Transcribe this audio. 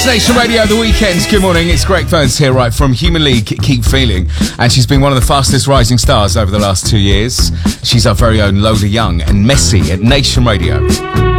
It's Nation Radio, the weekends. Good morning, it's Greg Burns here, right, from Human League, Keep Feeling. And she's been one of the fastest rising stars over the last 2 years. She's our very own Lola Young and Messy at Nation Radio.